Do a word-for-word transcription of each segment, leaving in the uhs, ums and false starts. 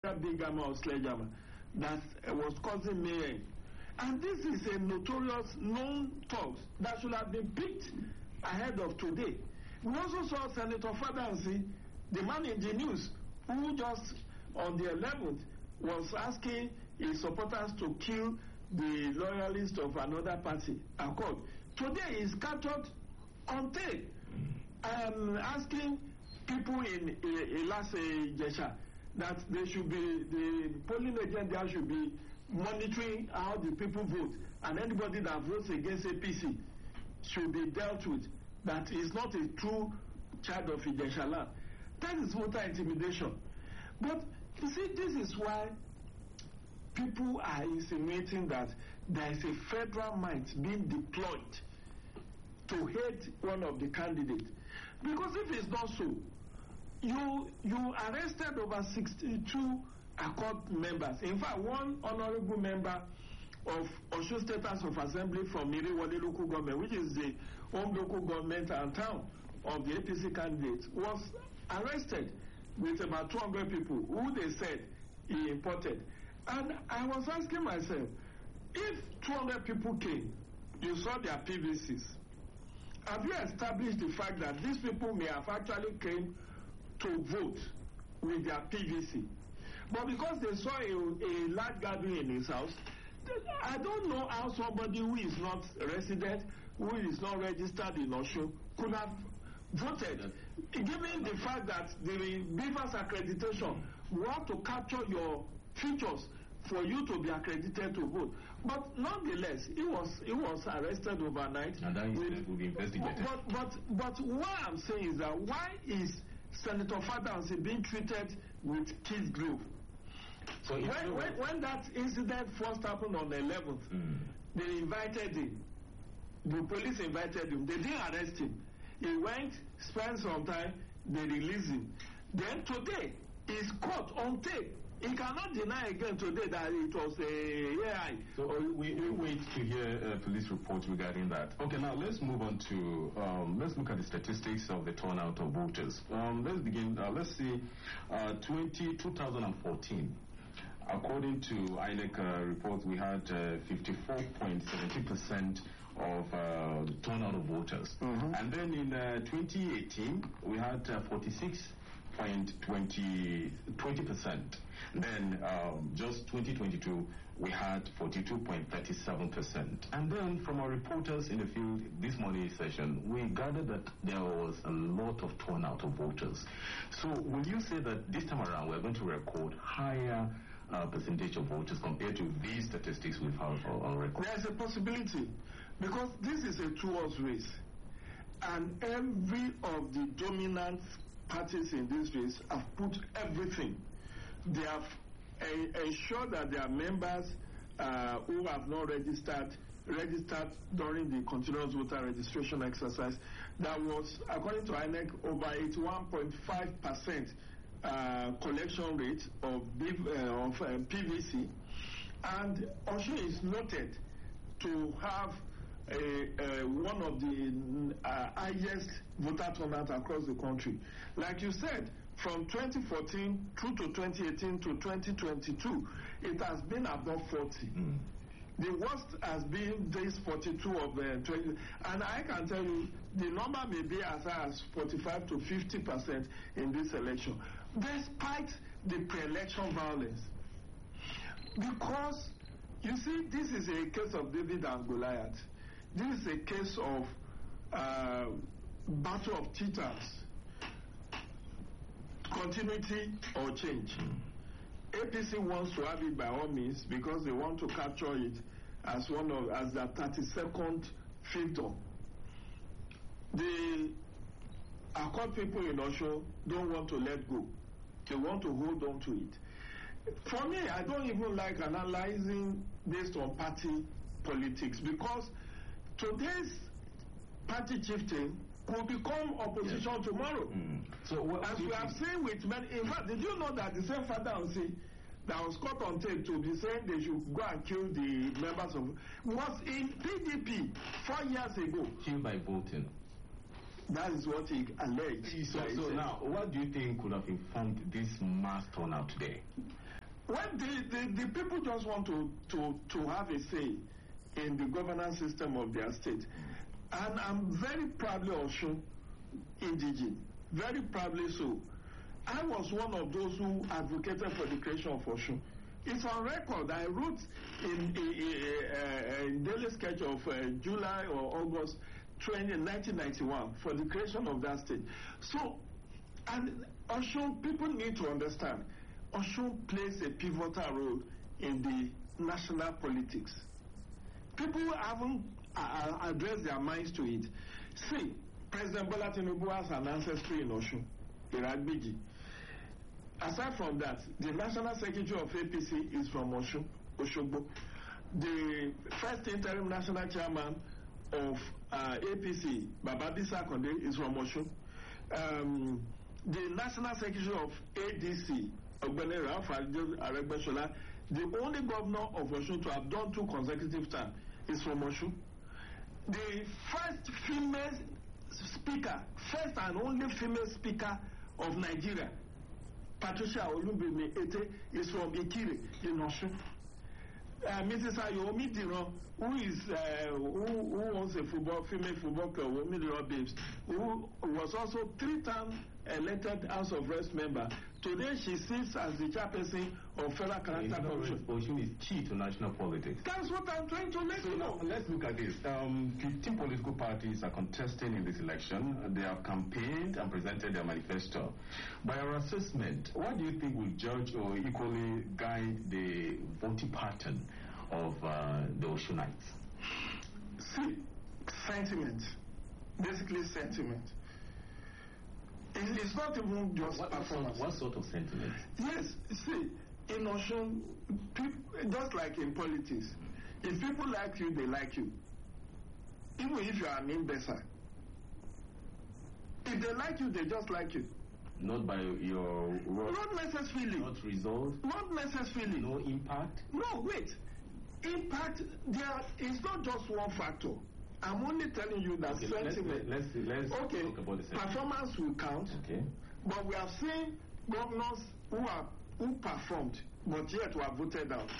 big amount of sledgehammer that uh, was causing mayhem. And this is a notorious known talk that should have been picked ahead of today. We also saw Senator Fadansi, the man in the news, who just on the eleventh was asking his supporters to kill the loyalists of another party, Accord. Today he is captured on tape, um, asking people in Ilase Jesha that they should be, the polling agent there should be monitoring how the people vote, and anybody that votes against A P C should be dealt with. That is not a true child of Ijesha land. That is voter intimidation. But you see, this is why people are insinuating that there is a federal might being deployed to hate one of the candidates. Because if it's not so, you you arrested over sixty-two Accord members. In fact, one honorable member of Osun State House of Assembly from Iriwole local government, which is the home local government and town of the A P C candidate, was arrested with about two hundred people who they said he imported. And I was asking myself, if two hundred people came, you saw their P V Cs, have you established the fact that these people may have actually came to vote with their P V C? But because they saw a, a large gathering in his house, I don't know how somebody who is not resident, who is not registered in Osun, could have voted. Given the fact that the Beavers accreditation, we want to capture your features for you to be accredited to vote. But nonetheless, he was he was arrested overnight. And that incident will be investigated. But, but, but what I'm saying is that why is Senator Fadansi being treated with kid glove? So when, when, when that incident first happened on the eleventh, mm. they invited him. The police invited him. They didn't arrest him. He went, spent some time, they released him. Then today, he's caught on tape. He cannot deny again today that it was a A I. So we, we wait to hear uh, police reports regarding that. Okay, now let's move on to, um, let's look at the statistics of the turnout of voters. Um, let's begin, uh, let's see, uh, twenty, twenty fourteen. According to I N E C uh, reports, we had uh, fifty-four point seven zero percent of uh, turnout of voters. Mm-hmm. And then in uh, twenty eighteen, we had uh, forty-six point two zero percent. Then um, just twenty twenty-two, we had forty-two point three seven percent. And then from our reporters in the field this morning session, we gathered that there was a lot of turnout of voters. So will you say that this time around we're going to record higher Uh, percentage of voters compared to these statistics we've had on record? There's a possibility, because this is a two-horse race, and every of the dominant parties in this race have put everything. They have uh, ensured that their members uh, who have not registered registered during the continuous voter registration exercise. That was, according to I N E C, over eighty-one point five percent Uh, collection rate of, uh, of uh, P V C, and Osun is noted to have a, a, one of the uh, highest voter turnout across the country. Like you said, from twenty fourteen through to twenty eighteen to twenty twenty-two, it has been above forty. Mm. The worst has been this forty-two of uh, twenty, and I can tell you the number may be as high as forty-five to fifty percent in this election, despite the pre-election violence. Because, you see, this is a case of David and Goliath. This is a case of uh, battle of cheaters, continuity or change. A P C wants to have it by all means because they want to capture it as one of as their thirty-second fiefdom. The Accord people in Osun don't want to let go. They want to hold on to it. For me, I don't even like analyzing based on party politics, because today's party chieftain could become opposition yes. tomorrow. Mm. So what as we have seen with many, in fact, did you know that the same Fadansi that was caught on tape to be saying they should go and kill the members of, was in P D P four years ago. Killed by voting. That is what he alleged. So, so now, what do you think could have informed this mass turnout today? when the, the, the people just want to, to, to have a say in the governance system of their state. And I'm very proudly Osun indigene, very proudly so. I was one of those who advocated for the creation of Osun. It's on record. I wrote in a, a, a, a daily sketch of uh, July or August nineteen ninety-one for the creation of that state. So, and Osun, people need to understand, Osun plays a pivotal role in the national politics. People haven't uh, addressed their minds to it. See, President Bola Tinubu has an ancestry in Osun, Iragbiji. Aside from that, the National Secretary of A P C is from Osun, Oshogbo. The first interim national chairman of uh, A P C, Bababisa Akonde, is from Osun. Um, the National Secretary of A D C, Ogbeni Ralph Aregbesola, the only governor of Osun to have done two consecutive terms, is from Osun. The first female speaker, first and only female speaker of Nigeria, Patricia Olumbimi Ete, is from Ikire in Osun. Uh, Missus Ayomi Diran, who is uh, who, who owns a football female football club, Omi Diran Babes, who was also three-time elected House of Reps member. Today she sits as the chairperson of Federal Character Commission. Osun is key to national politics. That's what I'm trying to let so you know. Let's look at this. Um, fifteen political parties are contesting in this election. They have campaigned and presented their manifesto. By our assessment, what do you think will judge or equally guide the voting pattern of uh, the Osunites? See, sentiment. Basically sentiment. It's not even just what, performance. What sort of sentiment? Yes, see, in Osun, just like in politics, if people like you, they like you. Even if you are an imbecile. If they like you, they just like you. Not by your work? Not necessarily. Not result? Not necessarily. No impact? No, wait. Impact, there is not just one factor. I'm only telling you that okay, sentiment. Let's, let's, let's okay, talk about the sentiment. Performance will count. Okay. But we have seen governors who are who performed, but yet were voted out.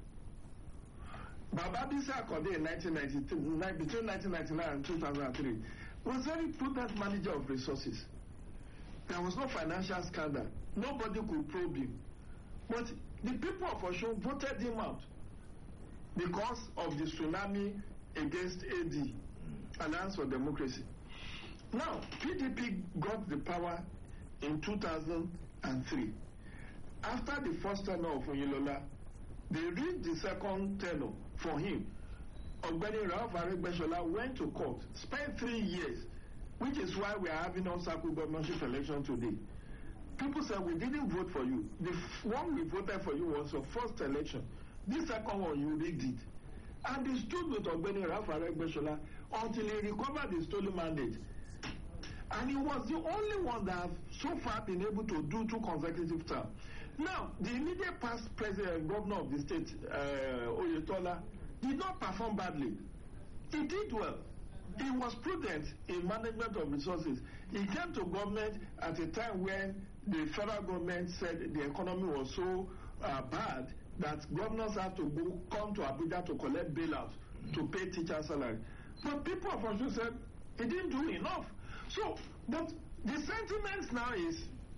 Bababisa Akonde in nineteen ninety-three, between nineteen ninety-nine and two thousand three, was very prudent manager of resources. There was no financial scandal. Nobody could probe him. But the people of Osun voted him out because of the tsunami against A D, Alliance for Democracy. Now, P D P got the power in two thousand three. After the first tenure of Oyinlola, they reached the second tenure for him. Ogbeni Ralph Aregbesola went to court, spent three years, which is why we are having on-circle governorship election today. People said, we didn't vote for you. The one we voted for you was your first election. This second one, you rigged it. And they stood with Ogbeni Ralph Aregbesola until he recovered the stolen mandate. And he was the only one that has so far been able to do two consecutive terms. Now, the immediate past president, governor of the state, uh, Oyetola, did not perform badly. He did well. He was prudent in management of resources. He came to government at a time when the federal government said the economy was so uh, bad that governors had to go come to Abuja to collect bailouts to pay teacher salary. But people of Osun said he didn't do enough. So, but the sentiments now is,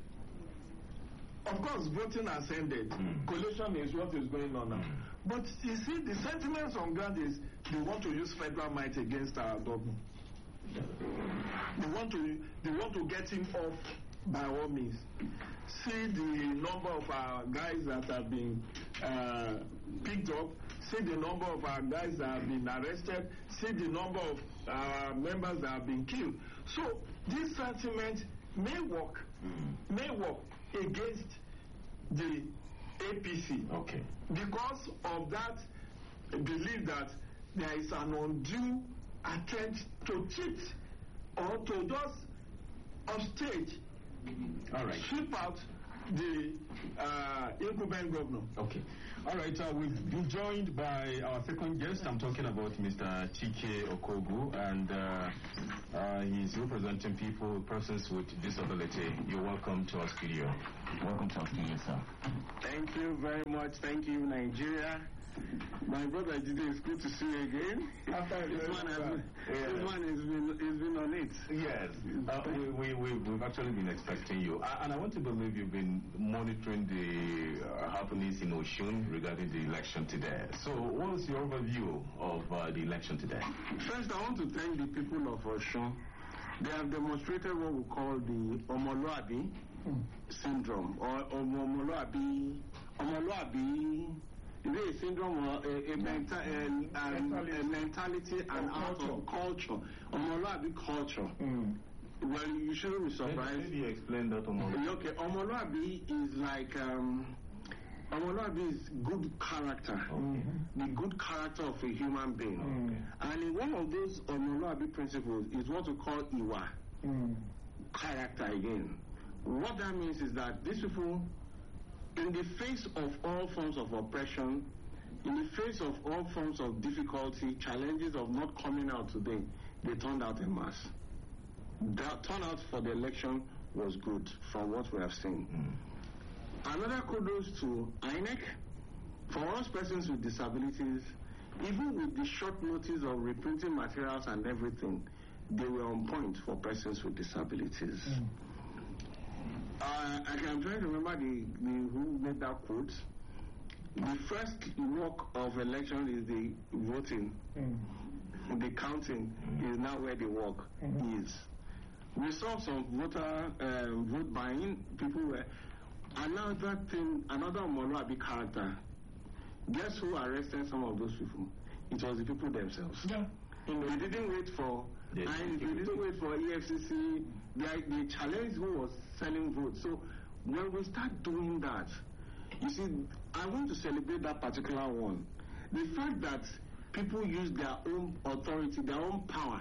of course, voting has ended. Mm. Coalition is what is going on now. Mm. But you see, the sentiments on ground is they want to use federal might against our government. They want to they want to get him off by all means. See the number of our guys that have been uh, picked up. See the number of our guys that have been arrested. See the number of uh, members that have been killed. So this sentiment may work, mm. may work against the A P C. Okay. Because of that belief that there is an undue attempt to cheat or to just upstage, all right, sweep out the uh, incumbent governor. Okay. All right, uh, we've been joined by our second guest. I'm talking about Mister Chike Okogu, and uh, uh, he's representing people, persons with disability. You're welcome to our studio. Welcome to our studio, sir. Thank you very much. Thank you, Nigeria. My brother Jide, it's good to see you again. After this one has been, yeah. this one has been, has been on it. Yes, uh, we, we, we, we've actually been expecting you. Uh, and I want to believe you've been monitoring the uh, happenings in Osun regarding the election today. So what is your overview of uh, the election today? First, I want to thank the people of Osun. They have demonstrated what we call the Omoluabi mm. syndrome, or Omoluabi, Omoluabi, is a syndrome or a, a, menta, a, um, a mentality and out of culture, Omoluabi culture. Mm. Well, you shouldn't be surprised. Maybe you explain that, Omoluabi. Okay, Omoluabi is like, um, Omoluabi is good character, okay. the good character of a human being. Mm. And in one of those Omoluabi principles is what we call Iwa, mm. character again. What that means is that these people, in the face of all forms of oppression, in the face of all forms of difficulty, challenges of not coming out today, they turned out en masse. That turnout for the election was good from what we have seen. Mm. Another kudos to I N E C. For us persons with disabilities, even with the short notice of reprinting materials and everything, they were on point for persons with disabilities. Mm. Uh, I can try to remember the, the who made that quote. The first work of election is the voting. Mm. The counting mm. is now where the work mm. is. We saw some voter um, vote buying. People were another thing, another Omoluabi character. Guess who arrested some of those people? It was the people themselves. Yeah. You know, they didn't wait for. Yeah, and they didn't wait for E F C C. They, they challenged who was selling votes. So when we start doing that, you see, I want to celebrate that particular one. The fact that people use their own authority, their own power,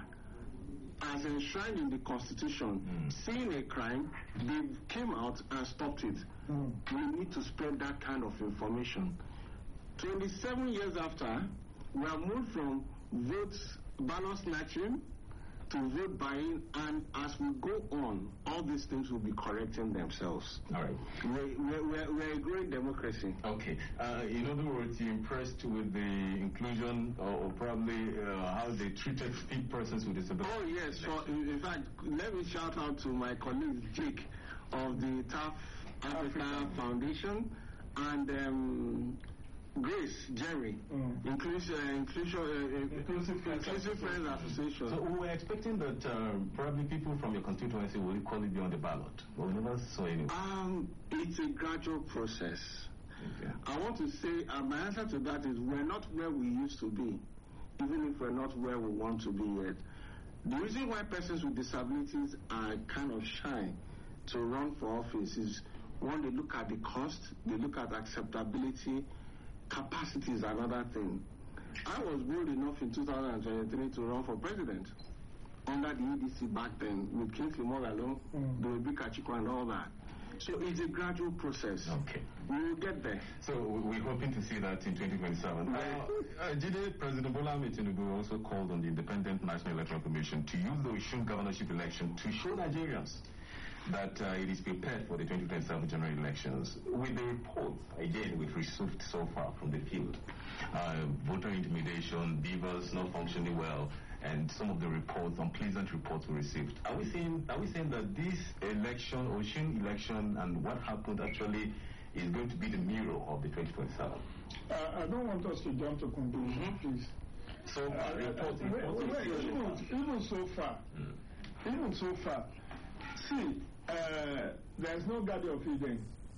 as enshrined in the Constitution, mm. seeing a crime, they came out and stopped it. Mm. We need to spread that kind of information. twenty-seven years after, we have moved from vote ballot snatching to vote buying, and as we go on, all these things will be correcting themselves. All right. We're, we're, we're a growing democracy. Okay. Uh, in other words, you're impressed with the inclusion or, or probably uh, how they treated persons with disabilities? Oh, yes. So, in, in fact, let me shout out to my colleague, Jake, of the T A F Africa, Africa Foundation, and um, Grace, Jerry, mm. inclusive, uh, inclusive, uh, inclusive, inclusive Friends Association. So we were expecting that uh, probably people from your constituency will equally be on the ballot. But we never saw any. Um, it's a gradual process. Okay. I want to say, uh, my answer to that is we're not where we used to be, even if we're not where we want to be yet. The reason why persons with disabilities are kind of shy to run for office is, one, they look at the cost, they look at acceptability. Capacity is another thing. I was bold enough in two thousand twenty-three to run for president under the E D C back then with Kingsley Moghalu, mm. Doebi Kachiko and all that. So it's a gradual process. Okay. We will get there. So we're hoping to see that in twenty twenty-seven. Uh, uh, Jide, President Bola Ahmed Tinubu also called on the Independent National Electoral Commission to use the Osun governorship election to show Nigerians that uh, it is prepared for the twenty twenty-seven general elections. With the reports, again, we've received so far from the field, uh, voter intimidation, beavers not functioning well, and some of the reports, unpleasant reports we received. Are we saying, are we saying that this election, Osun election, and what happened actually is going to be the mirror of the twenty twenty-seven? Uh, I don't want us to jump to conclusions, mm-hmm. please. So, uh, reports, uh, reports, wait, wait, wait, even, even so far, mm. even so far, see, Uh, there's no Garden of Eden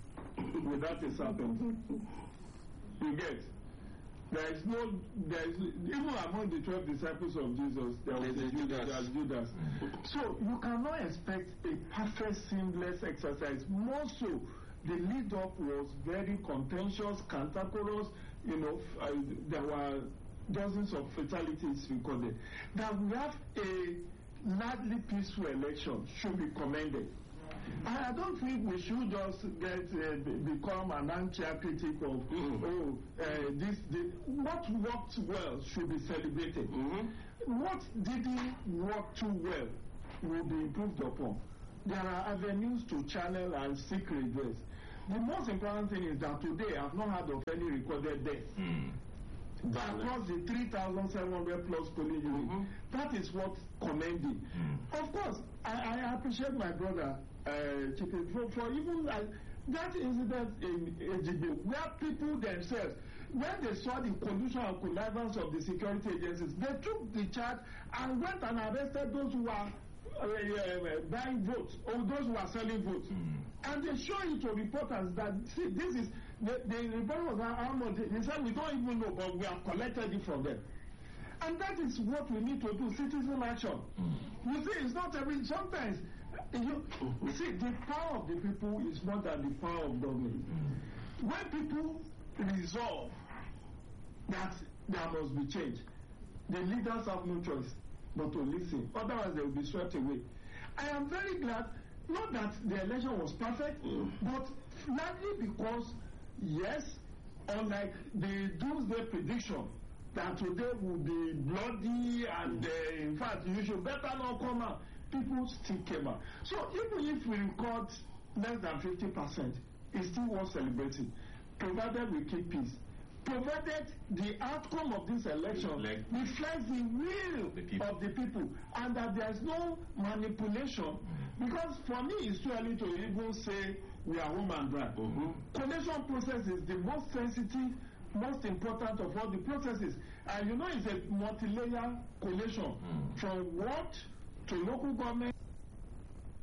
without a serpent. You get? There is no, there is, even among the twelve disciples of Jesus, there was a Judas. Judas. Judas. So you cannot expect a perfect seamless exercise. More so, the lead up was very contentious, cantankerous. You know, uh, there were dozens of fatalities recorded. That we have a largely peaceful election should be commended. I don't think we should just get uh, become an armchair critic of mm-hmm. oh uh, this, this. What worked well should be celebrated. Mm-hmm. What didn't work too well will be improved upon. There are avenues to channel and seek redress. the most important thing is that today I've not heard of any recorded death. Mm. Across the three thousand seven hundred plus polling units. Mm-hmm. That is what commending. Mm. Of course, I, I appreciate my brother, uh, Chicken, for, for even uh, that incident in Ejigbo, where people themselves, when they saw the collusion and connivance of the security agencies, they took the charge and went and arrested those who were uh, uh, buying votes or those who are selling votes. Mm. And they show it to reporters that, see, this is, the, the report was how much, they said, we don't even know, but we have collected it from them. And that is what we need to do, citizen action. Mm. You see, it's not every, sometimes, you, see, the power of the people is more than the power of government. Mm. When people resolve that there must be change, the leaders have no choice but to listen. Otherwise, they will be swept away. I am very glad, not that the election was perfect, mm. but largely because, yes, unlike the doomsday prediction, that today will be bloody and uh, in fact you should better not come out, people still came out. So even if we record less than fifty percent, it's still worth celebrating, provided we keep peace. Provided the outcome of this election like, reflects the will the of the people and that there is no manipulation. Mm-hmm. Because for me it's too early to even say we are home and dry. Mm-hmm. Collation process is the most sensitive, most important of all the processes. And you know it's a multi-layer collation mm. from what to local government